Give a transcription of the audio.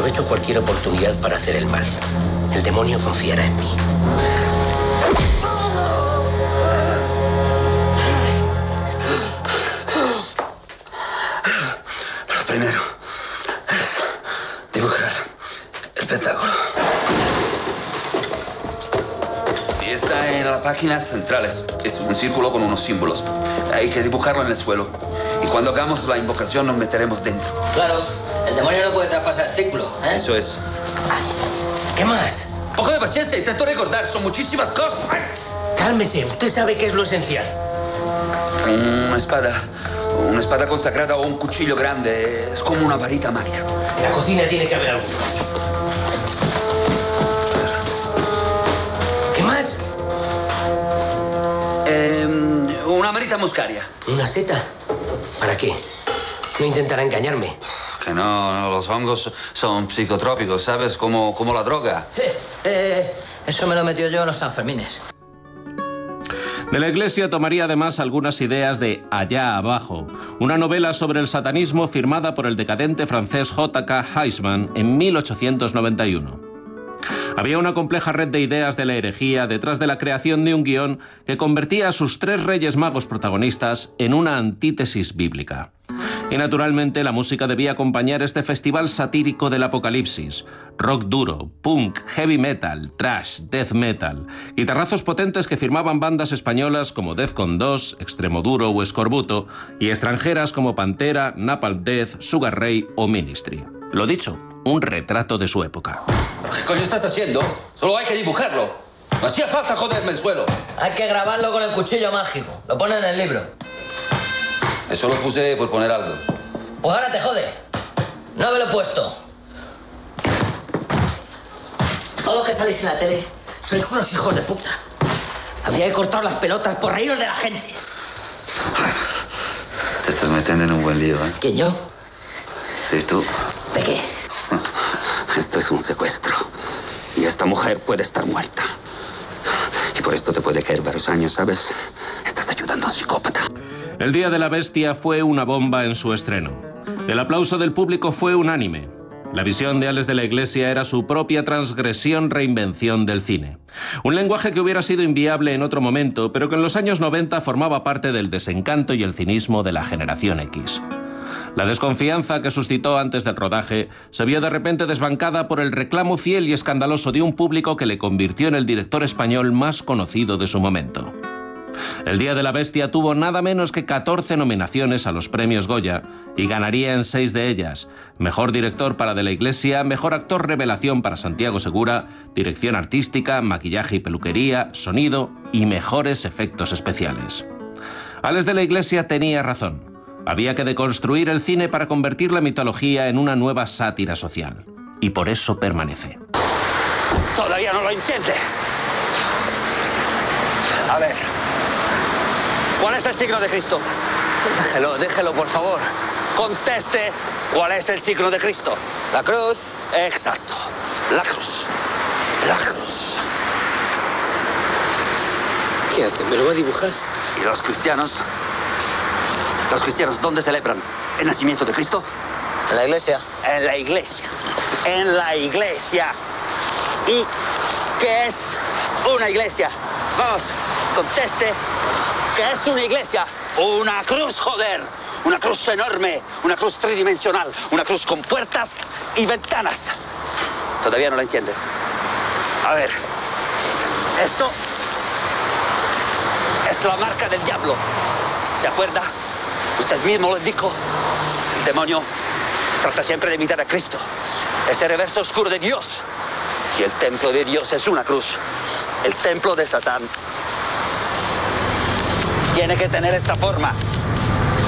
Aprovecho cualquier oportunidad para hacer el mal. El demonio confiará en mí. Lo primero es dibujar el pentágono. Y está en las páginas centrales. Es un círculo con unos símbolos. Hay que dibujarlo en el suelo. Y cuando hagamos la invocación nos meteremos dentro. Claro, el demonio no puede traspasar el círculo, ¿eh? Eso es. ¿Qué más? Un poco de paciencia, intento recordar. Son muchísimas cosas. Cálmese, usted sabe qué es lo esencial. Una espada consagrada o un cuchillo grande. Es como una varita mágica. En la cocina tiene que haber alguno. ¿Qué más? Una varita muscaria. ¿Una seta? ¿Para qué? No intentará engañarme. Que no, los hongos son psicotrópicos, ¿sabes? Como la droga. Eso me lo metió yo en los Sanfermines. De la Iglesia tomaría además algunas ideas de Allá abajo, una novela sobre el satanismo firmada por el decadente francés J.K. Huysmans en 1891. Había una compleja red de ideas de la herejía detrás de la creación de un guión que convertía a sus tres reyes magos protagonistas en una antítesis bíblica. Y naturalmente la música debía acompañar este festival satírico del apocalipsis. Rock duro, punk, heavy metal, thrash, death metal. Guitarrazos potentes que firmaban bandas españolas como Defcon 2, Extremoduro o Escorbuto, y extranjeras como Pantera, Napalm Death, Sugar Ray o Ministry. Lo dicho, un retrato de su época. ¿Qué coño estás haciendo? Solo hay que dibujarlo. No hacía falta joderme el suelo. Hay que grabarlo con el cuchillo mágico. Lo pone en el libro. Eso lo puse por poner algo. Pues ahora te jode. No me lo he puesto. Todos los que salís en la tele sois unos hijos de puta. Habría que cortar las pelotas por reíros de la gente. Te estás metiendo en un buen lío, ¿eh? ¿Quién, yo? Sí, tú. ¿De qué? Esto es un secuestro. Y esta mujer puede estar muerta. Y por esto te puede caer varios años, ¿sabes? Estás ayudando a un psicópata. El Día de la Bestia fue una bomba en su estreno. El aplauso del público fue unánime. La visión de Ales de la Iglesia era su propia transgresión-reinvención del cine. Un lenguaje que hubiera sido inviable en otro momento, pero que en los años 90 formaba parte del desencanto y el cinismo de la generación X. La desconfianza que suscitó antes del rodaje se vio de repente desbancada por el reclamo fiel y escandaloso de un público que le convirtió en el director español más conocido de su momento. El Día de la Bestia tuvo nada menos que 14 nominaciones a los premios Goya y ganaría en 6 de ellas. Mejor director para De la Iglesia, mejor actor revelación para Santiago Segura, dirección artística, maquillaje y peluquería, sonido y mejores efectos especiales. Ales de la Iglesia tenía razón. Había que deconstruir el cine para convertir la mitología en una nueva sátira social. Y por eso permanece. Todavía no lo entiende. A ver. ¿Cuál es el signo de Cristo? Déjelo, por favor. Conteste. ¿Cuál es el signo de Cristo? La cruz. Exacto. La cruz. La cruz. ¿Qué hace? ¿Me lo va a dibujar? ¿Y los cristianos? ¿Los cristianos dónde celebran el nacimiento de Cristo? En la iglesia. En la iglesia. En la iglesia. ¿Y qué es una iglesia? Vamos, conteste. ¿Qué es una iglesia? Una cruz, joder. Una cruz enorme. Una cruz tridimensional. Una cruz con puertas y ventanas. Todavía no la entiende. A ver. Esto es la marca del diablo. ¿Se acuerda? Usted mismo lo dijo. El demonio trata siempre de imitar a Cristo. Es el reverso oscuro de Dios. Y el templo de Dios es una cruz. El templo de Satán tiene que tener esta forma.